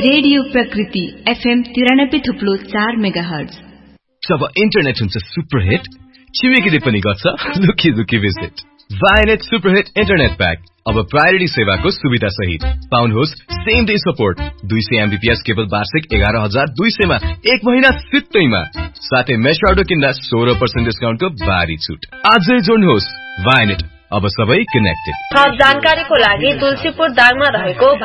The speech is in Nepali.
रेडियो प्रकृति FM 93.4 मेगाहर्ज। जब इन्टरनेट हुन्छ सुपरहिट, छिमेकीले पनि गर्छ लुकी लुकी भिजिट। वाइनेट सुपरहिट इन्टरनेट प्याक अब प्रायोरिटी सेवाको सुविधा सहित पाउनुहोस् सेम डे सपोर्ट 200 MBPS केवल वार्षिक 11,200 मा 1 महिना सित्तैमा, साथै मेश अर्डर किन्दा 16% डिस्काउन्टको भारी छुट। आजै जोड्नुहोस् वाइनेट, अब सबै कनेक्टेड। थप जानकारीको लागि तुलसीपुर दाङमा रहेको